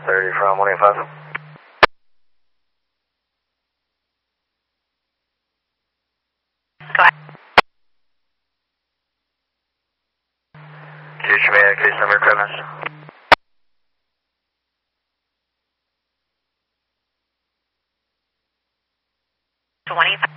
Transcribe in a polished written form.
30 from 185. Go ahead. Case number premise. 25.